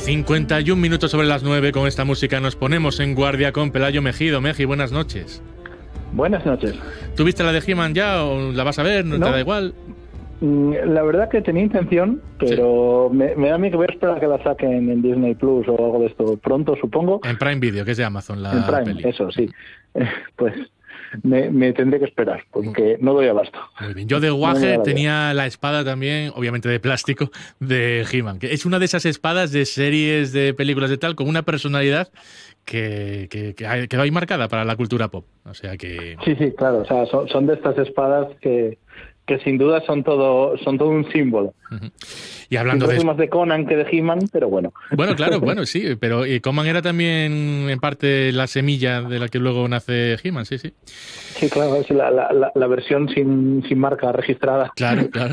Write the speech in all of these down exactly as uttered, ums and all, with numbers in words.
cincuenta y un minutos sobre las nueve. Con esta música nos ponemos en guardia con Pelayo Mejido. Meji, buenas noches. Buenas noches. ¿Tuviste la de He-Man ya o la vas a ver? ¿No, no te da igual? La verdad que tenía intención, pero sí. me, me da a mí que voy a esperar a que la saquen en Disney Plus o algo de esto pronto, supongo. En Prime Video, que es de Amazon la En Prime, peli. Eso, sí. Eh, pues me, me tendré que esperar, porque no doy abasto. Muy bien. Yo de guaje no tenía la espada también, obviamente de plástico, de He-Man, que es una de esas espadas de series, de películas de tal, con una personalidad que, que, que quedó ahí marcada para la cultura pop. O sea que... Sí, sí, claro. O sea, son, son de estas espadas que... que sin duda son todo son todo un símbolo. Uh-huh. Y hablando de... más de Conan que de He-Man, pero bueno. Bueno, claro, bueno, sí, pero y Conan era también en parte la semilla de la que luego nace He-Man, sí, sí. Sí, claro, es la, la, la versión sin, sin marca registrada. Claro, claro.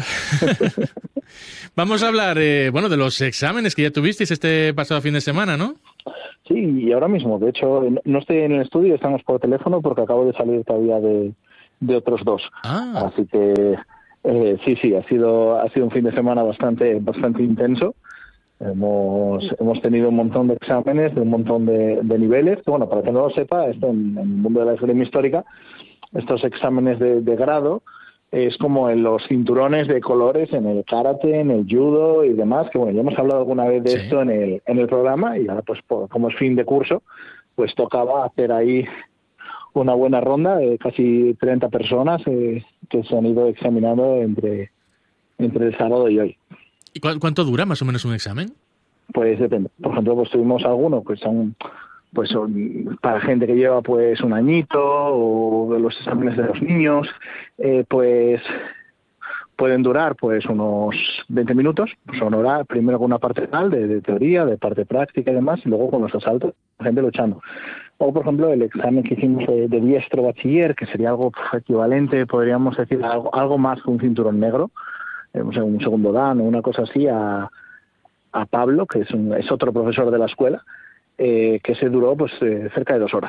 Vamos a hablar, eh, bueno, de los exámenes que ya tuvisteis este pasado fin de semana, ¿no? Sí, y ahora mismo, de hecho, no estoy en el estudio, estamos por teléfono porque acabo de salir todavía de... de otros dos. Ah. Así que eh, sí, sí, ha sido ha sido un fin de semana bastante bastante intenso. Hemos hemos tenido un montón de exámenes de un montón de, de niveles. Bueno, para que no lo sepa, esto en, en el mundo de la esgrima histórica, estos exámenes de, de grado es como en los cinturones de colores en el karate, en el judo y demás, que bueno, ya hemos hablado alguna vez de sí. esto en el en el programa y ahora pues por, como es fin de curso, pues tocaba hacer ahí una buena ronda de casi treinta personas eh, que se han ido examinando entre, entre el sábado y hoy. ¿Y cu- cuánto dura más o menos un examen? Pues depende. Por ejemplo, pues tuvimos algunos que son pues son para gente que lleva pues un añito o los exámenes de los niños, eh, pues pueden durar pues unos veinte minutos, son oral, primero con una parte oral de, de teoría, de parte práctica y demás, y luego con los asaltos, la gente luchando. O, por ejemplo, el examen que hicimos de, de diestro bachiller, que sería algo pues, equivalente, podríamos decir, algo, algo más que un cinturón negro, eh, un segundo dan o una cosa así, a, a Pablo, que es, un, es otro profesor de la escuela, eh, que se duró pues eh, cerca de dos horas.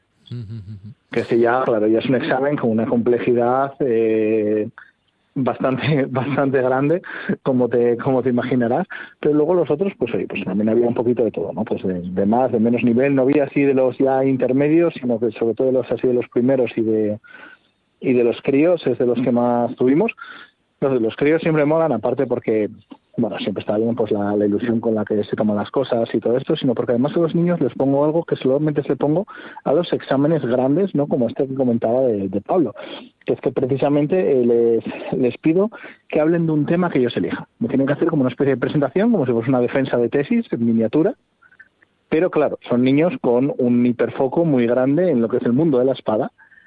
Que ese ya, claro, ya es un examen con una complejidad... Eh, bastante bastante grande, como te como te imaginarás, pero luego los otros pues oye, pues también había un poquito de todo, ¿no? Pues de, de más, de menos nivel, no había así de los ya intermedios, sino que sobre todo de los así de los primeros y de y de los críos es de los que más tuvimos. Los de los críos siempre molan, aparte porque bueno, siempre está bien pues la, la ilusión con la que se toman las cosas y todo esto, sino porque además a los niños les pongo algo que solamente se pongo a los exámenes grandes, ¿no? Como este que comentaba de, de Pablo, que es que precisamente eh, les, les pido que hablen de un tema que ellos elijan. Me tienen que hacer como una especie de presentación, como si fuese una defensa de tesis en miniatura, pero claro, son niños con un hiperfoco muy grande en lo que es el mundo de la espada,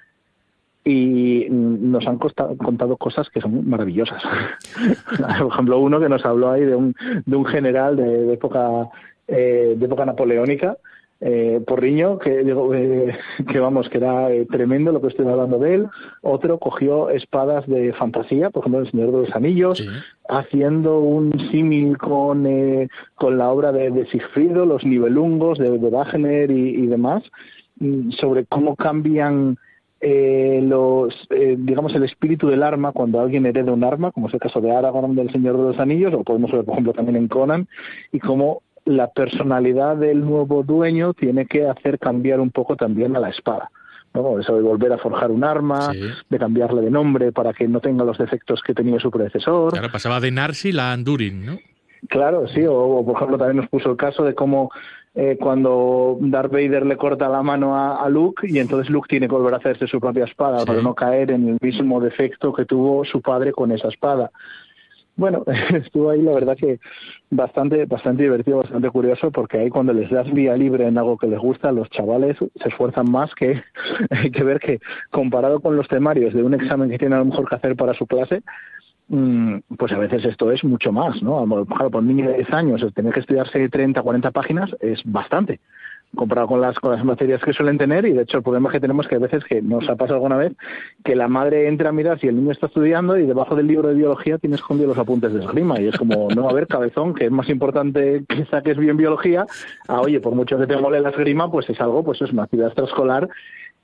y nos han costado, contado cosas que son maravillosas. Por ejemplo, uno que nos habló ahí de un de un general de, de época eh, de época napoleónica, eh, Porriño, que digo eh, que vamos que era eh, tremendo lo que estoy hablando de él. Otro cogió espadas de fantasía, por ejemplo, El Señor de los Anillos, sí. haciendo un símil con eh, con la obra de, de Sigfrido, los Nibelungos de, de Wagner y, y demás, sobre cómo cambian Eh, los eh, digamos el espíritu del arma cuando alguien hereda un arma, como es el caso de Aragorn del Señor de los Anillos, o podemos ver por ejemplo también en Conan, y cómo la personalidad del nuevo dueño tiene que hacer cambiar un poco también a la espada, ¿no? Eso de volver a forjar un arma, sí. de cambiarle de nombre para que no tenga los defectos que tenía su predecesor. Claro, pasaba de Narsil a Andurin, ¿no? Claro, sí, o, o por ejemplo también nos puso el caso de cómo eh, cuando Darth Vader le corta la mano a, a Luke y entonces Luke tiene que volver a hacerse su propia espada, sí. para no caer en el mismo defecto que tuvo su padre con esa espada. Bueno, estuvo ahí la verdad que bastante bastante divertido, bastante curioso, porque ahí cuando les das vía libre en algo que les gusta, los chavales se esfuerzan más, que hay que ver que comparado con los temarios de un examen que tienen a lo mejor que hacer para su clase, pues a veces esto es mucho más, ¿no? Claro, por un niño de diez años el tener que estudiarse treinta, cuarenta páginas es bastante comparado con las con las materias que suelen tener, y de hecho el problema que tenemos que a veces, que nos ha pasado alguna vez, que la madre entra a mirar si el niño está estudiando y debajo del libro de biología tiene escondido los apuntes de esgrima, y es como, no, a ver, cabezón, que es más importante que saques bien biología, a oye, por mucho que te mole la esgrima, pues es algo, pues es una actividad extraescolar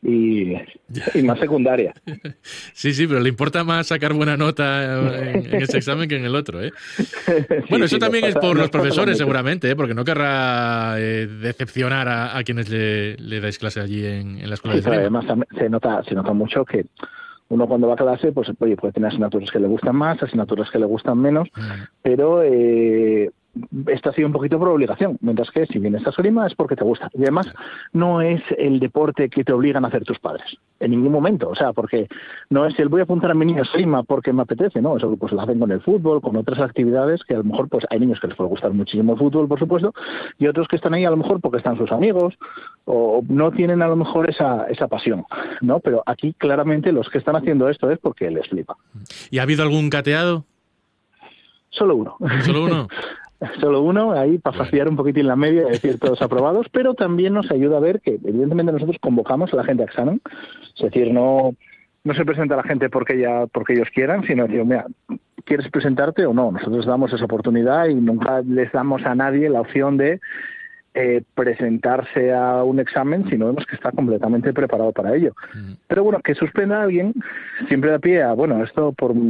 y, y más secundaria. Sí, sí, pero le importa más sacar buena nota en, en ese examen que en el otro, ¿eh? Bueno, sí, eso sí, también pasa, es por los profesores, seguramente, ¿eh? Porque no querrá eh, decepcionar a, a quienes le, le dais clase allí en, en la escuela sí, de esgrima. Además, se nota, se nota mucho que uno cuando va a clase, pues oye, puede tener asignaturas que le gustan más, asignaturas que le gustan menos, mm. pero eh, esto ha sido un poquito por obligación, mientras que si vienes a esgrima es porque te gusta. Y además no es el deporte que te obligan a hacer tus padres, en ningún momento, o sea, porque no es el voy a apuntar a mi niño a esgrima porque me apetece, no, eso pues lo hacen con el fútbol, con otras actividades que a lo mejor pues hay niños que les puede gustar muchísimo el fútbol, por supuesto, y otros que están ahí a lo mejor porque están sus amigos o no tienen a lo mejor esa, esa pasión, ¿no? Pero aquí claramente los que están haciendo esto es porque les flipa. ¿Y ha habido algún cateado? Solo uno. ¿Solo uno? Solo uno, ahí para bueno. fastidiar un poquitín la media y decir todos aprobados, pero también nos ayuda a ver que evidentemente nosotros convocamos a la gente a examen, es decir, no no se presenta a la gente porque ya porque ellos quieran, sino que, mira, ¿quieres presentarte o no? Nosotros damos esa oportunidad y nunca les damos a nadie la opción de eh, presentarse a un examen si no vemos que está completamente preparado para ello. Mm. Pero bueno, que suspenda a alguien siempre da pie a, bueno, esto por